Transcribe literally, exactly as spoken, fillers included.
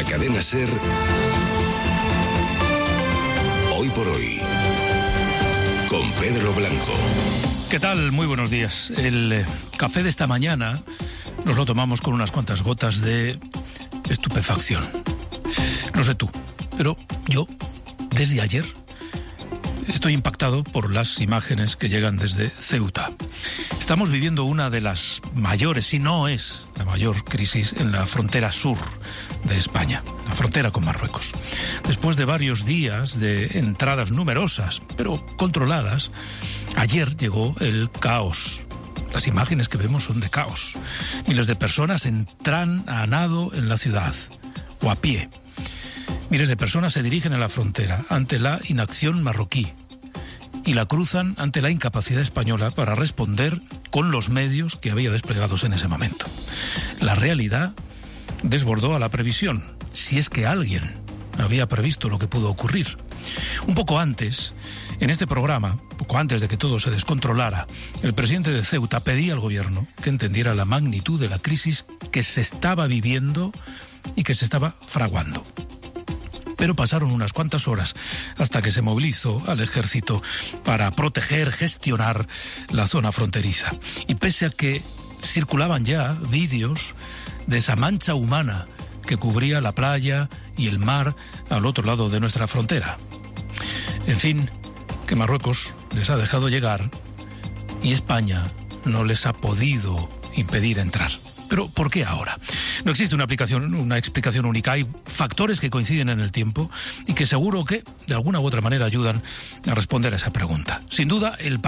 Cadena SER, Hoy por Hoy, con Pedro Blanco. ¿Qué tal? Muy buenos días. El eh, café de esta mañana nos lo tomamos con unas cuantas gotas de estupefacción. No sé tú, pero yo, desde ayer, estoy impactado por las imágenes que llegan desde Ceuta. Estamos viviendo una de las mayores, si no es la mayor crisis en la frontera sur de España, la frontera con Marruecos. Después de varios días de entradas numerosas, pero controladas, ayer llegó el caos. Las imágenes que vemos son de caos. Miles de personas entran a nado en la ciudad, o a pie. Miles de personas se dirigen a la frontera ante la inacción marroquí y la cruzan ante la incapacidad española para responder con los medios que había desplegados en ese momento. La realidad desbordó a la previsión, si es que alguien había previsto lo que pudo ocurrir. Un poco antes, en este programa, poco antes de que todo se descontrolara, el presidente de Ceuta pedía al gobierno que entendiera la magnitud de la crisis que se estaba viviendo y que se estaba fraguando. Pero pasaron unas cuantas horas hasta que se movilizó al ejército para proteger, gestionar la zona fronteriza. Y pese a que circulaban ya vídeos de esa mancha humana que cubría la playa y el mar al otro lado de nuestra frontera. En fin, que Marruecos les ha dejado llegar y España no les ha podido impedir entrar. Pero ¿por qué ahora? No existe una aplicación, una explicación única. Hay factores que coinciden en el tiempo y que seguro que de alguna u otra manera ayudan a responder a esa pregunta. Sin duda, el